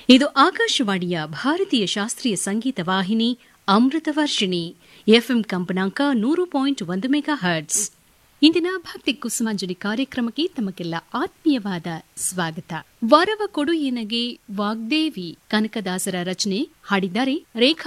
ಇದು ಆಕಾಶವಾಣಿಯ ಭಾರತೀಯ ಶಾಸ್ತ್ರೀಯ ಸಂಗೀತ ವಾಹಿನಿ ಅಮೃತ ವರ್ಷಿಣಿ ಎಫ್ಎಂ ಕಂಪನಾಂಕ 100.1 ಮೆಗಾ ಹರ್ಟ್ಸ್. ಇಂದಿನ ಭಕ್ತಿ ಕುಸುಮಾಂಜಲಿ ಕಾರ್ಯಕ್ರಮಕ್ಕೆ ತಮಗೆಲ್ಲ ಆತ್ಮೀಯವಾದ ಸ್ವಾಗತ. ವರವ ಕೊಡು ಎನಗೆ ವಾಗ್ದೇವಿ ಕನಕದಾಸರ ರಚನೆ, ಹಾಡಿದ್ದಾರೆ ರೇಖಾ